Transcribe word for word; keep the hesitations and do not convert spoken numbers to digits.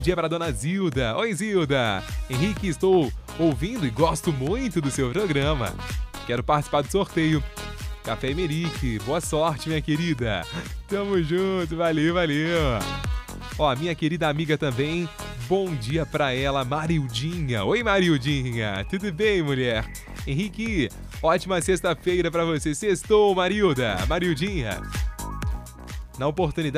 Dia para dona Zilda. Oi, Zilda. Henrique, estou ouvindo e gosto muito do seu programa. Quero participar do sorteio. Café Emerick. Boa sorte, minha querida. Tamo junto. Valeu, valeu. Ó, minha querida amiga também. Bom dia pra ela, Marildinha. Oi, Marildinha. Tudo bem, mulher? Henrique, ótima sexta-feira pra você. Sextou, Marilda. Marildinha. Na oportunidade